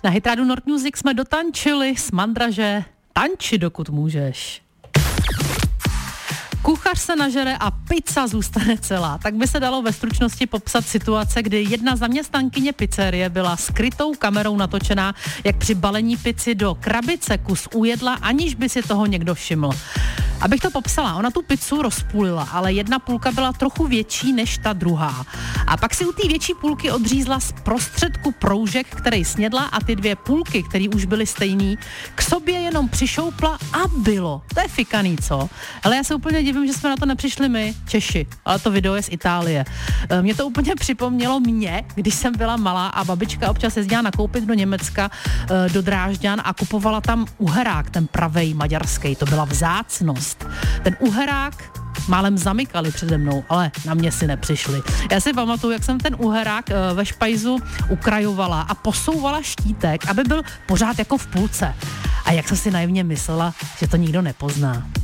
Na Hitrádiu Nord Music jsme dotančili s Mandraže Tanči, dokud můžeš. Kuchař se nažere a pizza zůstane celá. Tak by se dalo ve stručnosti popsat situace, kdy jedna zaměstnankyně pizzerie byla skrytou kamerou natočená, jak při balení pici do krabice kus ujedla, aniž by si toho někdo všiml. Abych to popsala, ona tu pizzu rozpůlila, ale jedna půlka byla trochu větší než ta druhá. A pak si u té větší půlky odřízla z prostředku proužek, který snědla, a ty dvě půlky, které už byly stejný, k sobě jenom přišoupla a bylo. To je fikaný, co? Ale já se úplně divím, že jsme na to nepřišli my, Češi, ale to video je z Itálie. Mě to úplně připomnělo mě, když jsem byla malá a babička občas jezdila nakoupit do Německa, do Drážďan a kupovala tam uherák, ten pravej maďarský, to byla vzácnost. Ten uherák málem zamykali přede mnou, ale na mě si nepřišli. Já si pamatuju, jak jsem ten uherák ve špajzu ukrajovala a posouvala štítek, aby byl pořád jako v půlce. A jak jsem si naivně myslela, že to nikdo nepozná.